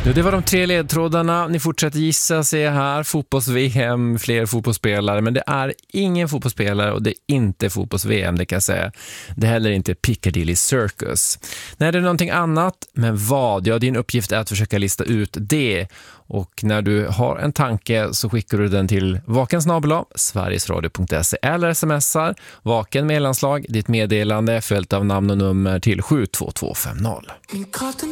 Det var de 3 ledtrådarna. Ni fortsätter gissa, se här. Fotbolls-VM, fler fotbollsspelare. Men det är ingen fotbollsspelare och det är inte fotbolls-VM, det kan jag säga. Det är heller inte Piccadilly Circus. Nej, det är någonting annat. Men vad? Ja, din uppgift är att försöka lista ut det. Och när du har en tanke så skickar du den till vakensnabel@sverigesradio.se eller smsar vaken med landslag, ditt meddelande följt av namn och nummer till 72250.